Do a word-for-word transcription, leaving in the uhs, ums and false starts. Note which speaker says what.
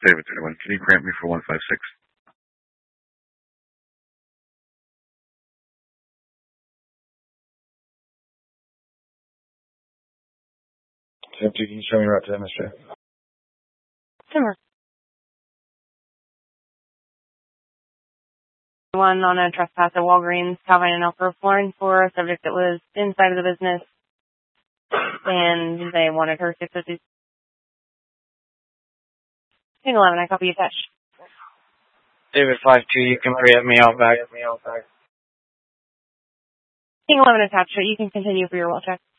Speaker 1: David thirty-one, can you grant me for one five six? Can you show me right to that, mister?
Speaker 2: Sure. One on a trespass at Walgreens, Calvin and Alpha Flooring for a subject that was inside of the business, and they wanted her six fifty. King eleven, I copy attached.
Speaker 3: David five two, you can hurry up me out back.
Speaker 2: King eleven attached, so you can continue for your well check.